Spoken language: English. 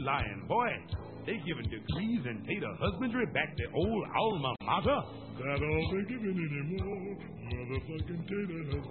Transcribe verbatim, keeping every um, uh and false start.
lying, boy. They giving degrees in tater husbandry back to old alma mater. That all they giving anymore. Motherfucking tater husbandry.